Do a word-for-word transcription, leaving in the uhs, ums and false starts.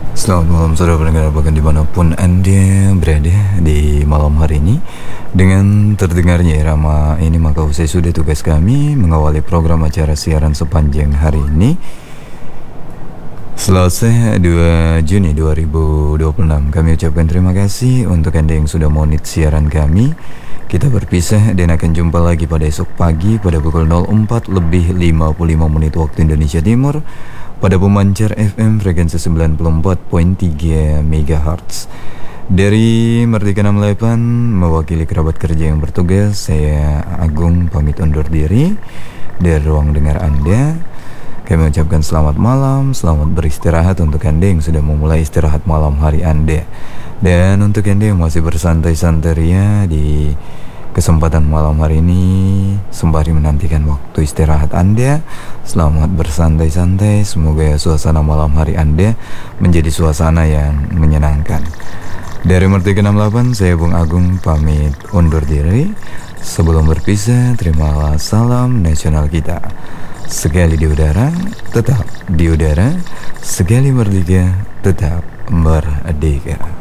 Selamat malam saudara pendengar, bahkan dimanapun Anda berada di malam hari ini. Dengan terdengarnya irama ini, maka usai sudah tugas kami mengawali program acara siaran sepanjang hari ini, Selasa dua Juni dua ribu dua puluh enam. Kami ucapkan terima kasih untuk Anda yang sudah monit siaran kami. Kita berpisah dan akan jumpa lagi pada esok pagi pada pukul nol empat lebih lima puluh lima menit waktu Indonesia Timur pada pemancar F M frekuensi sembilan puluh empat koma tiga megahertz. Dari Merdeka enam puluh delapan, mewakili kerabat kerja yang bertugas, saya Agung pamit undur diri dari ruang dengar Anda. Kami ucapkan selamat malam, selamat beristirahat untuk Anda yang sudah memulai istirahat malam hari Anda. Dan untuk Anda yang masih bersantai-santai ria di kesempatan malam hari ini, sembari menantikan waktu istirahat Anda, selamat bersantai-santai. Semoga suasana malam hari Anda menjadi suasana yang menyenangkan. Dari Merdeka enam puluh delapan, saya Bung Agung pamit undur diri. Sebelum berpisah, terimalah salam nasional kita. Sekali di udara, tetap di udara. Sekali merdeka, tetap merdeka.